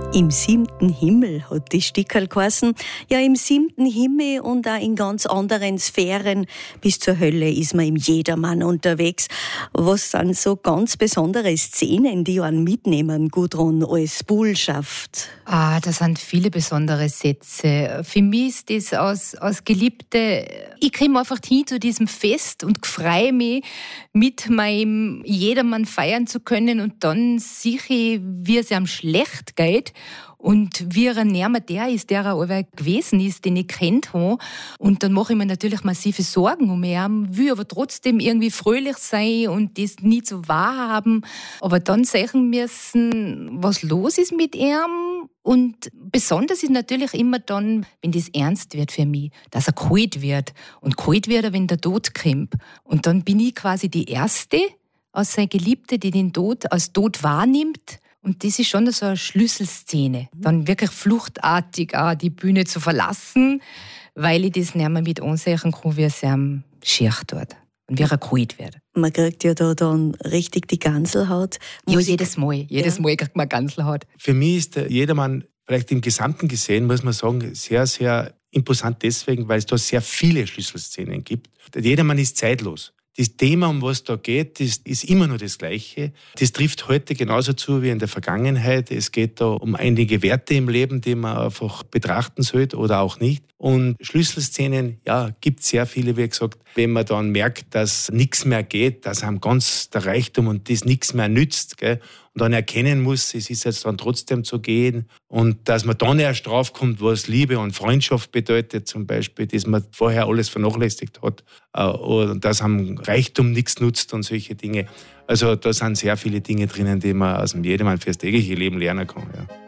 Im 7. Himmel hat die Stickerl geheißen. Ja, im 7. Himmel und auch in ganz anderen Sphären bis zur Hölle ist man im Jedermann unterwegs. Was sind so ganz besondere Szenen, die einen mitnehmen, Gudrun, als Bullschaft? Das sind viele besondere Sätze. Für mich ist das als Geliebte, ich komme einfach hin zu diesem Fest und freue mich, mit meinem Jedermann feiern zu können, und dann sehe ich, wie es ihm schlecht geht und wie er näher der ist, der er allweil gewesen ist, den ich kennt habe. Und dann mache ich mir natürlich massive Sorgen um ihn, will aber trotzdem irgendwie fröhlich sein und das nie so wahrhaben. Aber dann sehen müssen, was los ist mit ihm. Und besonders ist natürlich immer dann, wenn das ernst wird für mich, dass er kalt wird. Und kalt wird er, wenn der Tod kommt. Und dann bin ich quasi die Erste aus seiner Geliebte, die den Tod als Tod wahrnimmt. Und das ist schon so eine Schlüsselszene. Dann wirklich fluchtartig auch die Bühne zu verlassen, weil ich das nicht mehr mit ansehen kann, wie es ihm schier tut. Und wie er kalt wird. Man kriegt ja da dann richtig die Gänsehaut. Ja, jedes Mal kriegt man Gänsehaut. Für mich ist der Jedermann, vielleicht im Gesamten gesehen, muss man sagen, sehr, sehr imposant deswegen, weil es da sehr viele Schlüsselszenen gibt. Der Jedermann ist zeitlos. Das Thema, um was da geht, das ist immer nur das Gleiche. Das trifft heute genauso zu wie in der Vergangenheit. Es geht da um einige Werte im Leben, die man einfach betrachten sollte oder auch nicht. Und Schlüsselszenen, ja, gibt sehr viele, wie gesagt. Wenn man dann merkt, dass nichts mehr geht, dass einem ganz der Reichtum und das nichts mehr nützt, gell, und dann erkennen muss, es ist jetzt dann trotzdem zu gehen, und dass man dann erst draufkommt, was Liebe und Freundschaft bedeutet, zum Beispiel, dass man vorher alles vernachlässigt hat, oder dass einem Reichtum nichts nutzt und solche Dinge. Also da sind sehr viele Dinge drinnen, die man aus dem Jedermann fürs tägliche Leben lernen kann. Ja.